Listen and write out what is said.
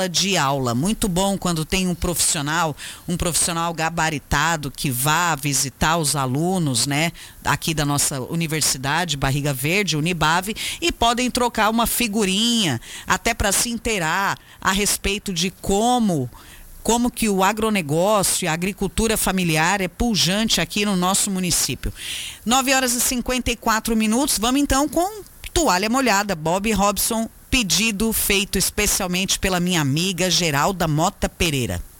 sala de aula. Muito bom quando tem um profissional gabaritado que vá visitar os alunos, né, aqui da nossa universidade, Barriga Verde, Unibave, e podem trocar uma figurinha, até para se inteirar a respeito de como que o agronegócio e a agricultura familiar é pujante aqui no nosso município. 9h54. Vamos então com toalha molhada. Bob Robson, pedido feito especialmente pela minha amiga Geralda Mota Pereira.